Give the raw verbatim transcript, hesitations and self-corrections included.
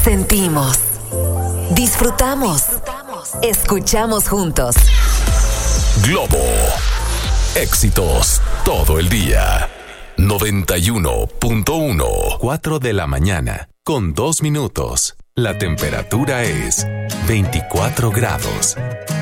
Sentimos, disfrutamos, escuchamos juntos. Globo. Éxitos todo el día. noventa y uno punto uno. cuatro de la mañana, con dos minutos. La temperatura es veinticuatro grados.